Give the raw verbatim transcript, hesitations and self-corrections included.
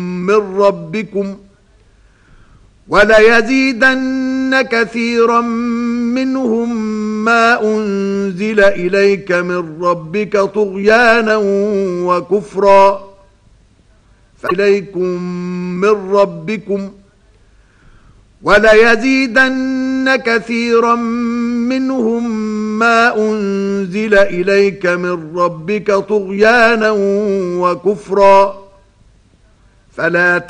من ربكم وليزيدن كثيرا منهم ما أنزل إليك من ربك طغيانا وكفرا فإليكم من ربكم وليزيدن كثيرا منهم ما أنزل إليك من ربك طغيانا وكفرا فلا